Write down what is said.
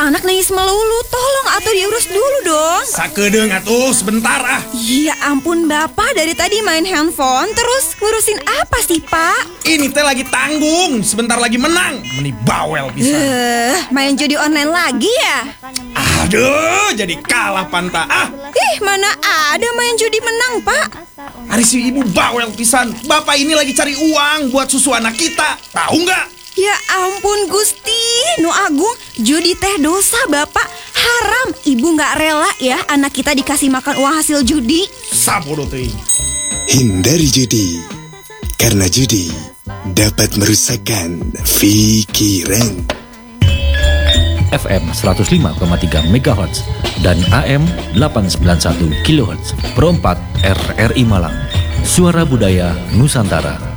anak nangis melulu. Tolong atuh diurus dulu dong. Sakedeung atuh sebentar ah. Ya ampun Bapak, dari tadi main handphone terus ngurusin apa sih Pak? Ini teh lagi tanggung, sebentar lagi menang. Meni bawel bisa. Main judi online lagi ya? Aduh, jadi kalah Panta. Mana ada main judi menang Pak? Hari si ibu bawel pisan. Bapak ini lagi cari uang buat susu anak kita. Tahu nggak? Ya ampun Gusti, Nu Agung, judi teh dosa Bapak. Haram, Ibu nggak rela ya anak kita dikasih makan uang hasil judi. Sabodo teuing. Hindari judi, karena judi dapat merusakkan pikiran. FM 105,3 MHz dan AM 891 kHz. Pro 4 RRI Malang. Suara Budaya Nusantara.